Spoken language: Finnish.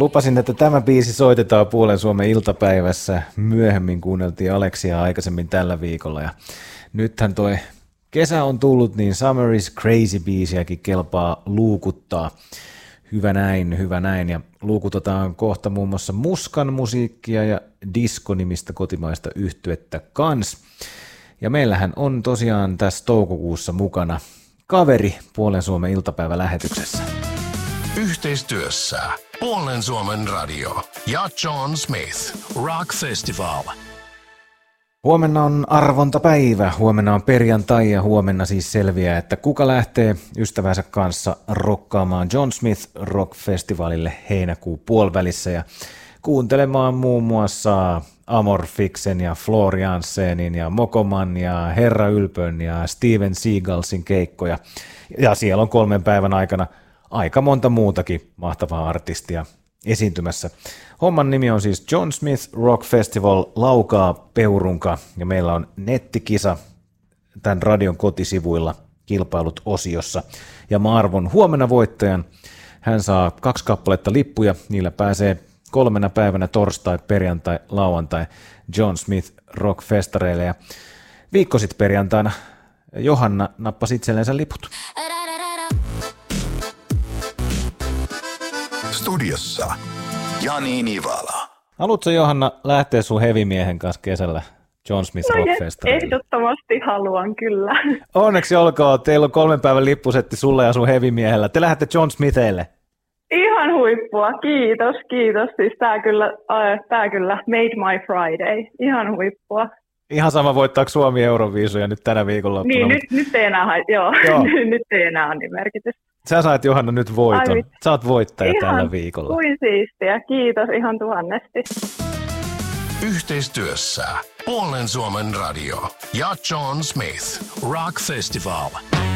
Lupasin, että tämä biisi soitetaan Puolen Suomen iltapäivässä. Myöhemmin kuunneltiin Aleksia aikaisemmin tällä viikolla. Ja nythän toi kesä on tullut, niin Summer is Crazy-biisiäkin kelpaa luukuttaa. Hyvä näin. Ja luukutetaan kohta muun muassa Muskan musiikkia ja Disco-nimistä kotimaista yhtyettä kans. Ja meillähän on tosiaan tässä toukokuussa mukana kaveri Puolen Suomen iltapäivälähetyksessä. Yhteistyössä Puolen Suomen radio ja John Smith Rock Festival. Huomenna on arvontapäivä, huomenna on perjantai ja huomenna siis selviää, että kuka lähtee ystävänsä kanssa rokkaamaan John Smith Rock Festivalille heinäkuun puolivälissä ja kuuntelemaan muun muassa Amorfiksen ja Floriansenin ja Mokoman ja Herra Ylpön ja Steven Seagalsin keikkoja. Ja siellä on 3 päivän aikana aika monta muutakin mahtavaa artistia esiintymässä. Homman nimi on siis John Smith Rock Festival Laukaa Peurunka ja meillä on nettikisa tämän radion kotisivuilla kilpailut osiossa. Ja mä arvon huomenna voittajan. Hän saa 2 kappaletta lippuja, niillä pääsee 3 päivänä torstai, perjantai, lauantai John Smith Rock Festareille. Ja viikko sitten perjantaina Johanna nappasi itsellensä liput. Studiossa Jani Nivala. Haluatko Johanna lähteä sun heavy-miehen kanssa kesällä John Smith Rock Festareille? Ehdottomasti haluan kyllä. Onneksi olkoon, teillä on 3 päivän lippusetti sulle ja sun heavy-miehellä. Te lähdette John Smithille. Ihan huippua, kiitos. Siis tää kyllä made my Friday. Ihan huippua. Ihan sama, voittaako Suomi Euroviisuja nyt tänä viikonloppuna? Niin, nyt ei enää, nyt ei enää ole niin merkitystä. Sä sait Johanna nyt voiton. Sä oot voittaja tällä viikolla. Kuin siistiä, kiitos ihan tuhannesti. Yhteistyössä Puolen Suomen radio ja John Smith Rock Festival.